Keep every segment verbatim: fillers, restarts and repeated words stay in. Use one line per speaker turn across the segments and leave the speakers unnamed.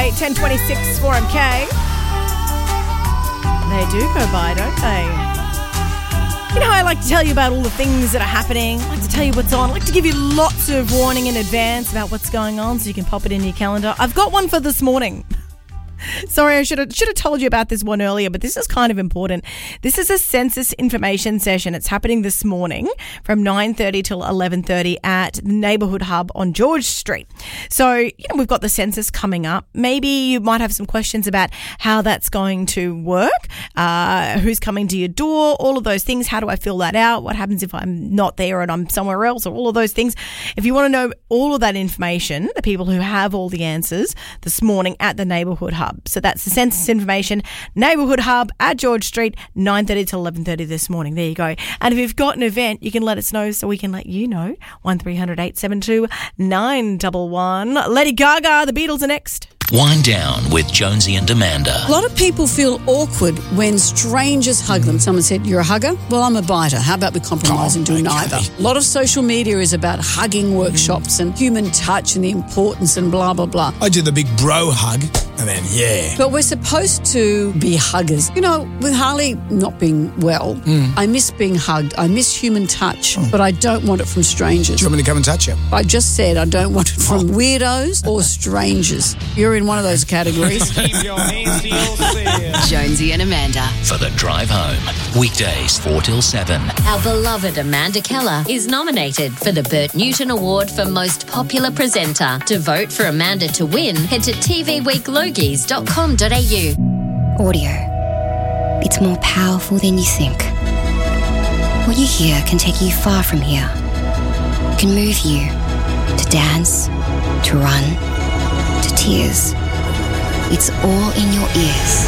by, ten twenty-six four M K. They do go by, don't they? You know, I like to tell you about all the things that are happening. I like to tell you what's on. I like to give you lots of warning in advance about what's going on so you can pop it in your calendar. I've got one for this morning. Sorry, I should have should have told you about this one earlier, but this is kind of important. This is a census information session. It's happening this morning from nine thirty till eleven thirty at the Neighbourhood Hub on George Street. So, you know, we've got the census coming up. Maybe you might have some questions about how that's going to work, uh, who's coming to your door, all of those things. How do I fill that out? What happens if I'm not there and I'm somewhere else, or all of those things? If you want to know all of that information, the people who have all the answers this morning at the Neighbourhood Hub. So that's the Census Information Neighbourhood Hub at George Street, nine thirty to eleven thirty this morning. There you go. And if you've got an event, you can let us know so we can let you know. one three hundred eight seven two nine one one. Lady Gaga, the Beatles are next.
Wind Down with Jonesy and Amanda.
A lot of people feel awkward when strangers hug them. Someone said, you're a hugger? Well, I'm a biter. How about we compromise oh, and do okay. neither? A lot of social media is about hugging workshops and human touch and the importance and blah, blah, blah.
I do the big bro hug and then, yeah.
But we're supposed to be huggers. You know, with Harley not being well, mm. I miss being hugged. I miss human touch, mm. but I don't want it from strangers.
Do you want me to come and touch you?
I just said I don't want it from oh. weirdos or strangers. You're in one of those categories.
Keep your hands to yourself.
Jonesy and Amanda for the drive home. Weekdays four till seven.
Our beloved Amanda Keller is nominated for the Bert Newton Award for Most Popular Presenter. To vote for Amanda to win, head to t v week logies dot com dot a u.
Audio. It's more powerful than you think. What you hear can take you far from here. It can move you to dance, to run, to tears. It's all in your ears.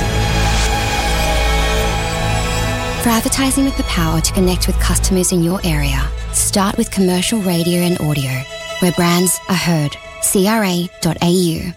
For advertising with the power to connect with customers in your area, start with commercial radio and audio, where brands are heard. c r a dot a u.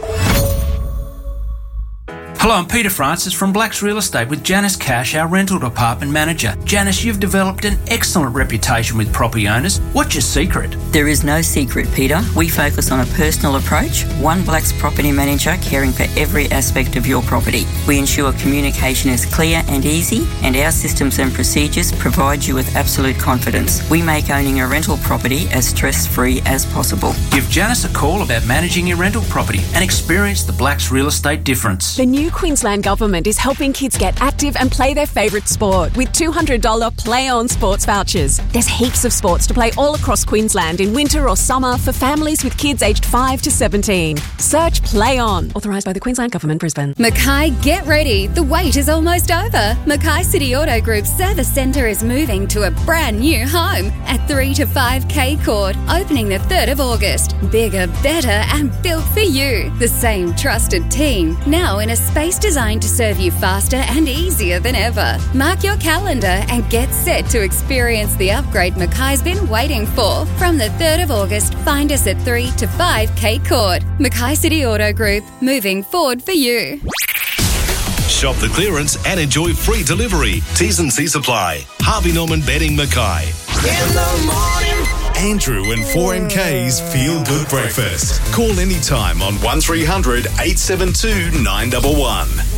Hello, I'm Peter Francis from Blacks Real Estate with Janice Cash, our rental department manager. Janice, you've developed an excellent reputation with property owners. What's your secret?
There is no secret, Peter. We focus on a personal approach, one Blacks property manager caring for every aspect of your property. We ensure communication is clear and easy, and our systems and procedures provide you with absolute confidence. We make owning a rental property as stress-free as possible.
Give Janice a call about managing your rental property and experience the Blacks Real Estate difference.
The new Queensland Government is helping kids get active and play their favourite sport with two hundred dollars Play On sports vouchers. There's heaps of sports to play all across Queensland in winter or summer for families with kids aged five to seventeen. Search Play On. Authorised by the Queensland Government, Brisbane.
Mackay, get ready. The wait is almost over. Mackay City Auto Group's service centre is moving to a brand new home at three to five K Court, opening the third of August. Bigger, better and built for you. The same trusted team, now in a space designed to serve you faster and easier than ever. Mark your calendar and get set to experience the upgrade Mackay's been waiting for. From the third of August, find us at three to five K Court. Mackay City Auto Group, moving forward for you.
Shop the clearance and enjoy free delivery. T's and C's apply. Harvey Norman Bedding Mackay.
In the morning.
Andrew and four M K's Feel Good Breakfast. Call anytime on one three hundred eight seven two nine one one.